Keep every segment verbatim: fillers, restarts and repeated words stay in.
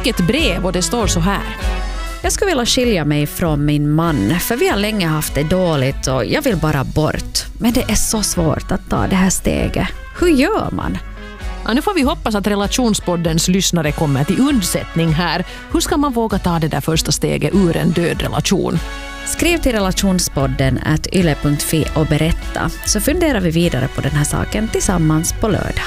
fick ett brev och det står så här. Jag skulle vilja skilja mig från min man, för vi har länge haft det dåligt och jag vill bara bort. Men det är så svårt att ta det här steget. Hur gör man? Ja, nu får vi hoppas att relationspoddens lyssnare kommer till undsättning här. Hur ska man våga ta det där första steget ur en död relation? Skriv till relationspodden at yle punkt fi och berätta, så funderar vi vidare på den här saken tillsammans på lördag.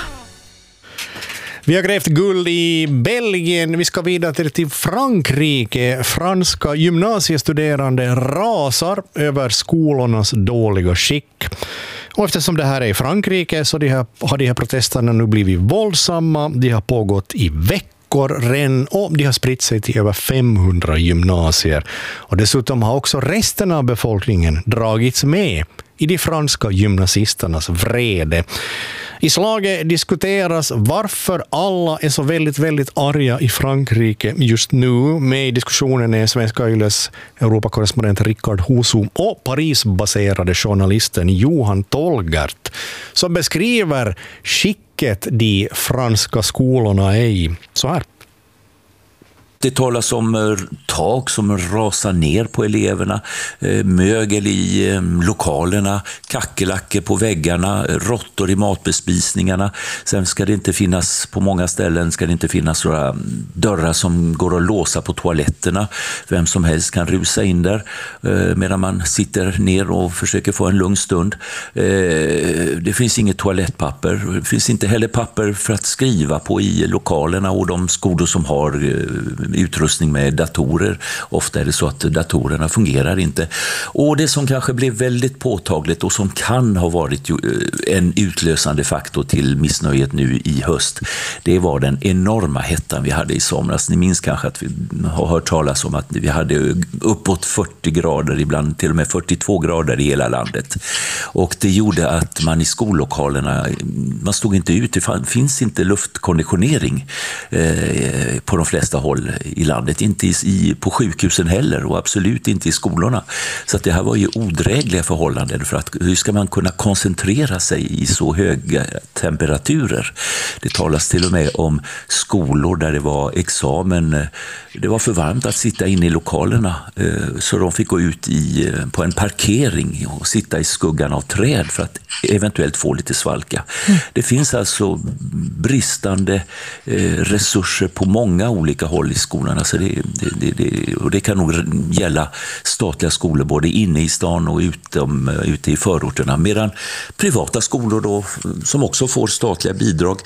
Vi har grävt guld i Belgien. Vi ska vidare till Frankrike. Franska gymnasiestuderande rasar över skolornas dåliga skick. Och eftersom det här är i Frankrike så de här, har de här protesterna nu blivit våldsamma. De har pågått i veckor redan och de har spritt sig till över femhundra gymnasier. Och dessutom har också resten av befolkningen dragits med i de franska gymnasisternas vrede. I slaget diskuteras varför alla är så väldigt, väldigt arga i Frankrike just nu. Med i diskussionen är Svenska Yles Europakorrespondent Rickard Husum och Paris-baserade journalisten Johan Tolgert som beskriver skicket de franska skolorna är i så här. Det talas om tak som rasar ner på eleverna, mögel i lokalerna, kackerlackor på väggarna, råttor i matbespisningarna. Sen ska det inte finnas, på många ställen ska det inte finnas några dörrar som går att låsa på toaletterna. Vem som helst kan rusa in där medan man sitter ner och försöker få en lugn stund. Det finns inget toalettpapper. Det finns inte heller papper för att skriva på i lokalerna och de skolor som har utrustning med datorer. Ofta är det så att datorerna fungerar inte. Och det som kanske blev väldigt påtagligt och som kan ha varit en utlösande faktor till missnöjet nu i höst, det var den enorma hettan vi hade i somras. Ni minns kanske att vi har hört talas om att vi hade uppåt fyrtio grader, ibland till och med fyrtiotvå grader i hela landet. Och det gjorde att man i skollokalerna, man stod inte ut, det finns inte luftkonditionering eh, på de flesta håll i landet, inte i, på sjukhusen heller och absolut inte i skolorna. Så att det här var ju odrägliga förhållanden, för att hur ska man kunna koncentrera sig i så höga temperaturer? Det talas till och med om skolor där det var examen, det var för varmt att sitta inne i lokalerna så de fick gå ut i, på en parkering och sitta i skuggan av träd för att eventuellt få lite svalka. Mm. Det finns alltså bristande resurser på många olika håll i skolorna, så det, det, det, och det kan nog gälla statliga skolor både inne i stan och utom, ute i förorterna, medan privata skolor då, som också får statliga bidrag,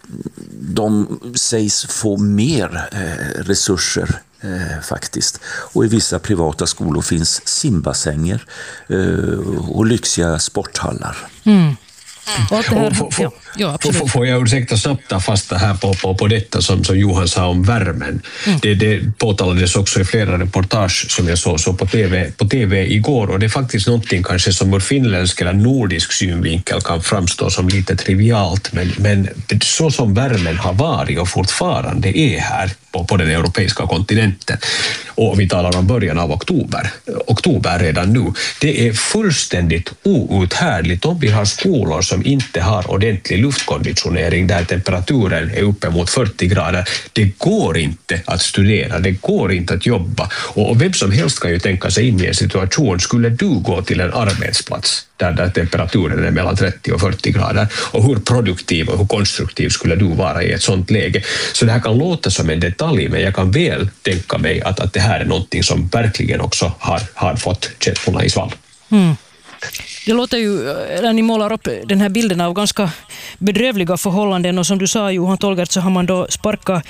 de sägs få mer eh, resurser eh, faktiskt. Och i vissa privata skolor finns simbassänger eh, och lyxiga sporthallar. Mm. Och här, får, får, ja, ja, får, får jag ursäkta snabbt ta fasta här på, på, på detta som, som Johan sa om värmen. Mm. Det, det påtalades också i flera reportage som jag såg så på, TV, på TV igår, och det är faktiskt någonting kanske som ur finländsk eller nordisk synvinkel kan framstå som lite trivialt, men, men så som värmen har varit och fortfarande är här på, på den europeiska kontinenten, och vi talar om början av oktober, oktober redan nu, det är fullständigt outhärdligt om vi har skolor som inte har ordentlig luftkonditionering där temperaturen är uppe mot fyrtio grader. Det går inte att studera, det går inte att jobba, och vem som helst kan ju tänka sig in i en situation, skulle du gå till en arbetsplats där, där temperaturen är mellan trettio och fyrtio grader, och hur produktiv och hur konstruktiv skulle du vara i ett sånt läge? Så det här kan låta som en detalj, men jag kan väl tänka mig att, att det här är någonting som verkligen också har, har fått känslorna i svall. Mm. Det låter ju, när ni målar upp den här bilden av ganska bedrövliga förhållanden, och som du sa Johan Tolgert, så har man då sparkat